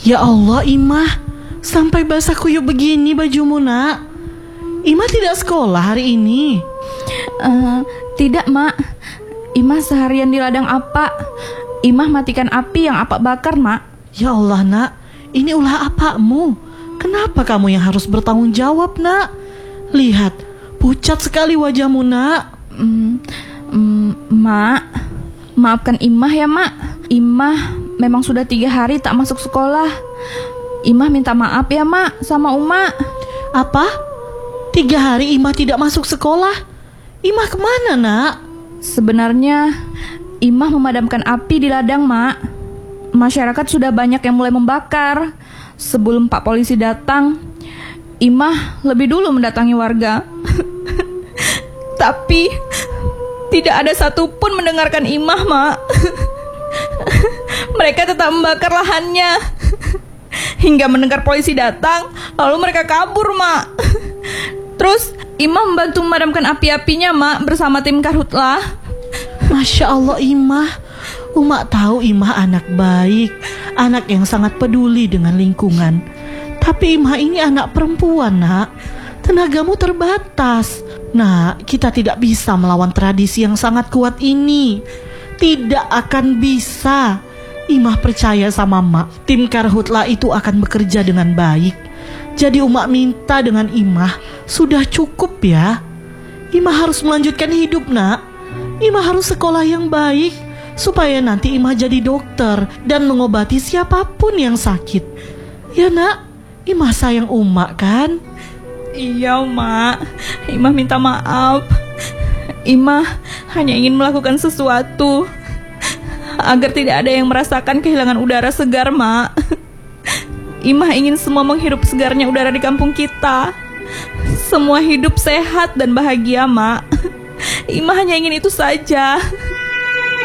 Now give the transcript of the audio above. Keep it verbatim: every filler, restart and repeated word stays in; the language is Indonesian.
Ya Allah, Imah, sampai basah kuyup begini bajumu, nak. Imah tidak sekolah hari ini? Uh, tidak, Mak. Imah seharian di ladang apa. Imah matikan api yang apa bakar, Mak. Ya Allah, nak, ini ulah apamu. Kenapa kamu yang harus bertanggung jawab, nak? Lihat, pucat sekali wajahmu, nak. Hmm, hmm, Mak, maafkan Imah ya, Mak. Imah memang sudah tiga hari tak masuk sekolah. Imah minta maaf ya, Mak, sama Uma. Apa? Tiga hari Imah tidak masuk sekolah? Imah kemana, nak? Sebenarnya Imah memadamkan api di ladang, Mak. Masyarakat sudah banyak yang mulai membakar. Sebelum Pak Polisi datang, Imah lebih dulu mendatangi warga. Tapi tidak ada satupun mendengarkan Imah, Mak. Mereka tetap membakar lahannya. Hingga mendengar polisi datang, lalu mereka kabur, Mak. Terus Imah membantu memadamkan api-apinya, Mak, bersama tim Karhutlah. Masya Allah, Imah. Uma tahu Imah anak baik, anak yang sangat peduli dengan lingkungan. Tapi Imah ini anak perempuan, nak. Tenagamu terbatas. Nah, kita tidak bisa melawan tradisi yang sangat kuat ini. Tidak akan bisa. Imah percaya sama Mak, tim Karhutlah itu akan bekerja dengan baik. Jadi Uma minta dengan Imah, sudah cukup ya. Imah harus melanjutkan hidup, nak. Imah harus sekolah yang baik, supaya nanti Imah jadi dokter dan mengobati siapapun yang sakit. Ya, nak, Imah sayang Uma kan? Iya, Mak. Imah minta maaf. Imah hanya ingin melakukan sesuatu agar tidak ada yang merasakan kehilangan udara segar, Mak. Imah ingin semua menghirup segarnya udara di kampung kita. Semua hidup sehat dan bahagia, Mak. Imah hanya ingin itu saja.